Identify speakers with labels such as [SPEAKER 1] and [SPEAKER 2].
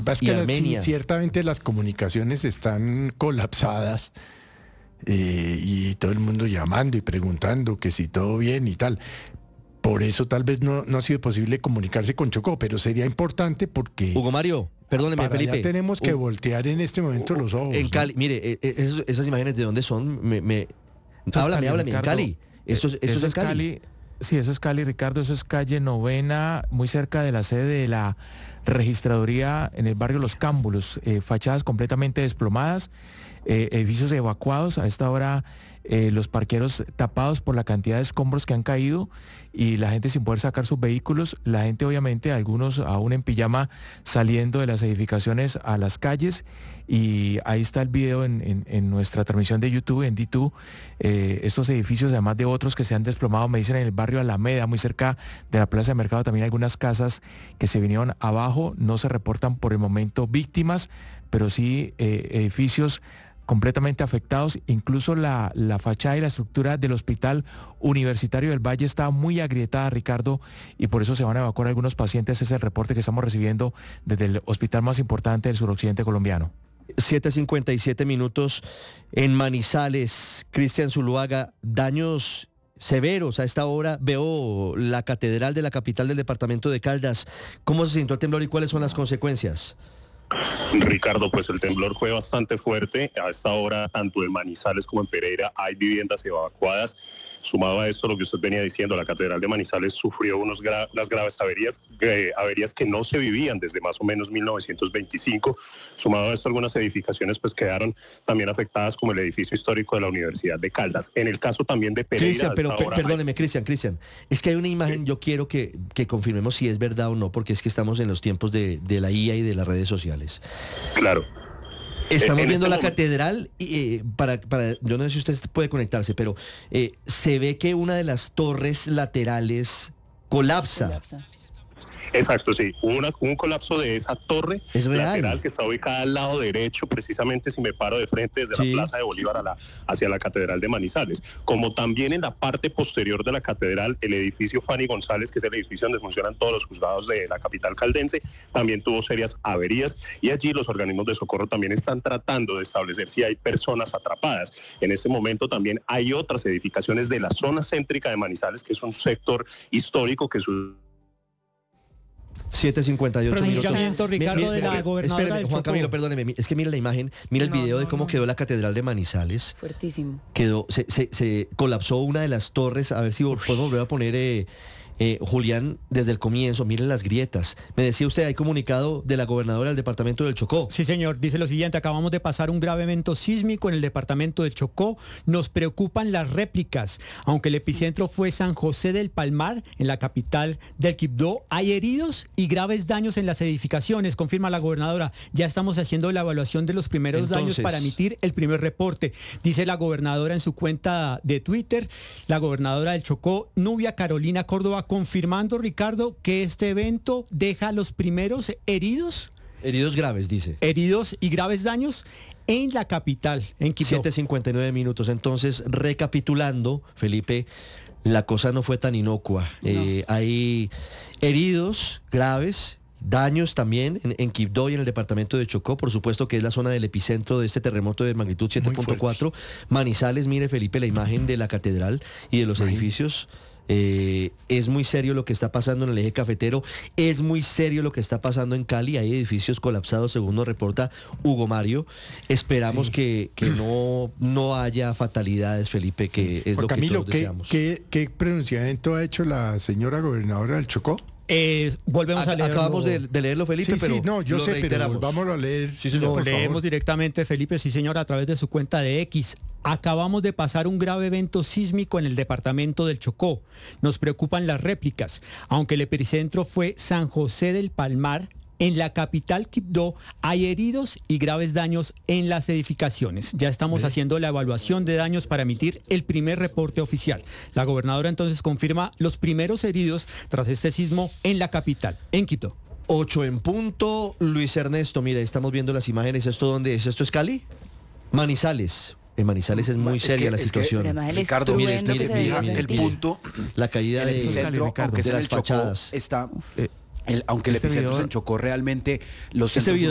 [SPEAKER 1] que pasa
[SPEAKER 2] y
[SPEAKER 1] es que
[SPEAKER 2] Armenia.
[SPEAKER 1] ciertamente las comunicaciones están colapsadas y todo el mundo llamando y preguntando que si todo bien y tal. Por eso tal vez no ha sido posible comunicarse con Chocó, pero sería importante porque
[SPEAKER 2] Hugo Mario, perdóneme,
[SPEAKER 1] para allá
[SPEAKER 2] Felipe.
[SPEAKER 1] tenemos que voltear en este momento los ojos.
[SPEAKER 2] En
[SPEAKER 1] ¿no?
[SPEAKER 2] Cali, mire, esas imágenes de dónde son,
[SPEAKER 3] Cali,
[SPEAKER 2] háblame, en
[SPEAKER 3] Ricardo.
[SPEAKER 2] Cali. Eso es en Cali.
[SPEAKER 3] Sí, eso es Cali, Ricardo. Eso es calle Novena, muy cerca de la sede de la registraduría en el barrio Los Cámbulos. Fachadas completamente desplomadas, edificios evacuados. A esta hora los parqueros tapados por la cantidad de escombros que han caído y la gente sin poder sacar sus vehículos. La gente, obviamente, algunos aún en pijama saliendo de las edificaciones a las calles. Y ahí está el video en nuestra transmisión de YouTube, en D2. Estos edificios, además de otros que se han desplomado, me dicen en el barrio Alameda, muy cerca de la Plaza de Mercado, también hay algunas casas que se vinieron abajo. No se reportan por el momento víctimas, pero sí edificios completamente afectados. Incluso la fachada y la estructura del Hospital Universitario del Valle está muy agrietada, Ricardo, y por eso se van a evacuar algunos pacientes. Ese es el reporte que estamos recibiendo desde el hospital más importante del suroccidente colombiano.
[SPEAKER 2] 7:57 minutos en Manizales. Cristian Zuluaga, daños severos a esta hora. Veo la catedral de la capital del departamento de Caldas. ¿Cómo se sintió el temblor y cuáles son las consecuencias?
[SPEAKER 4] Ricardo, pues el temblor fue bastante fuerte. A esta hora, tanto en Manizales como en Pereira, hay viviendas evacuadas. Sumado a esto, lo que usted venía diciendo, la Catedral de Manizales sufrió las graves averías que no se vivían desde más o menos 1925. Sumado a esto, algunas edificaciones pues quedaron también afectadas, como el edificio histórico de la Universidad de Caldas. En el caso también de Pereira...
[SPEAKER 2] Cristian, pero perdóneme, Cristian, es que hay una imagen, yo quiero que confirmemos si es verdad o no, porque es que estamos en los tiempos de la IA y de las redes sociales.
[SPEAKER 4] Claro.
[SPEAKER 2] Estamos viendo la catedral y yo no sé si usted puede conectarse, pero se ve que una de las torres laterales colapsa.
[SPEAKER 4] Exacto, sí. Hubo un colapso de esa torre lateral que está ubicada al lado derecho, precisamente si me paro de frente desde la Plaza de Bolívar hacia la Catedral de Manizales. Como también en la parte posterior de la catedral, el edificio Fanny González, que es el edificio donde funcionan todos los juzgados de la capital caldense, también tuvo serias averías y allí los organismos de socorro también están tratando de establecer si hay personas atrapadas. En este momento también hay otras edificaciones de la zona céntrica de Manizales, que es un sector histórico que
[SPEAKER 2] 7:58
[SPEAKER 5] minutos. Ricardo, de la gobernadora
[SPEAKER 2] espéreme,
[SPEAKER 5] del
[SPEAKER 2] Juan
[SPEAKER 5] Chocó.
[SPEAKER 2] Camilo, perdóneme, es que mira la imagen, mira el video de cómo quedó la catedral de Manizales.
[SPEAKER 6] Fuertísimo.
[SPEAKER 2] Se colapsó una de las torres, a ver si podemos volver a poner, Julián, desde el comienzo, miren las grietas. Me decía usted, hay comunicado de la gobernadora del departamento del Chocó.
[SPEAKER 5] Sí, señor, dice lo siguiente: acabamos de pasar un grave evento sísmico en el departamento del Chocó. Nos preocupan las réplicas. Aunque el epicentro fue San José del Palmar, en la capital del Quibdó, hay heridos y graves daños en las edificaciones, confirma la gobernadora. Ya estamos haciendo la evaluación de los primeros daños para emitir el primer reporte. Dice la gobernadora en su cuenta de Twitter, la gobernadora del Chocó, Nubia Carolina Córdoba, confirmando, Ricardo, que este evento deja los primeros heridos.
[SPEAKER 2] Heridos graves, dice.
[SPEAKER 5] Heridos y graves daños en la capital, en Quibdó.
[SPEAKER 2] 7:59 minutos. Entonces, recapitulando, Felipe, la cosa no fue tan inocua.
[SPEAKER 6] No.
[SPEAKER 2] Hay heridos graves, daños también en Quibdó y en el departamento de Chocó, por supuesto que es la zona del epicentro de este terremoto de magnitud 7.4. Manizales, mire, Felipe, la imagen de la catedral y de los edificios. Es muy serio lo que está pasando en el eje cafetero, es muy serio lo que está pasando en Cali, hay edificios colapsados según nos reporta Hugo Mario. Esperamos que no haya fatalidades, Felipe, que es
[SPEAKER 1] Juan
[SPEAKER 2] lo que
[SPEAKER 1] Camilo,
[SPEAKER 2] todos deseamos.
[SPEAKER 1] ¿qué pronunciamiento ha hecho la señora gobernadora del Chocó?
[SPEAKER 5] Volvemos a leerlo.
[SPEAKER 2] Acabamos de leerlo, Felipe, pero
[SPEAKER 1] no, yo
[SPEAKER 2] lo
[SPEAKER 1] sé,
[SPEAKER 2] reiteramos.
[SPEAKER 1] pero volvámoslo a leer.
[SPEAKER 2] Sí, señor,
[SPEAKER 5] Lo
[SPEAKER 2] por
[SPEAKER 5] leemos
[SPEAKER 2] favor.
[SPEAKER 5] directamente, Felipe, sí señor, a través de su cuenta de X. Acabamos de pasar un grave evento sísmico en el departamento del Chocó. Nos preocupan las réplicas. Aunque el epicentro fue San José del Palmar, en la capital Quibdó hay heridos y graves daños en las edificaciones. Ya estamos haciendo la evaluación de daños para emitir el primer reporte oficial. La gobernadora entonces confirma los primeros heridos tras este sismo en la capital, en Quibdó.
[SPEAKER 2] 8 en punto. Luis Ernesto, mire, estamos viendo las imágenes. ¿Esto dónde es? ¿Esto es Cali? Manizales. En Manizales es muy seria la situación.
[SPEAKER 6] Ricardo,
[SPEAKER 2] mire,
[SPEAKER 6] mire,
[SPEAKER 2] el
[SPEAKER 6] punto,
[SPEAKER 2] la caída
[SPEAKER 7] el
[SPEAKER 2] de
[SPEAKER 7] epicentro, aunque
[SPEAKER 2] de
[SPEAKER 7] sea en
[SPEAKER 2] las
[SPEAKER 7] el Chocó,
[SPEAKER 2] fachadas.
[SPEAKER 7] aunque el epicentro se enchocó realmente, los centros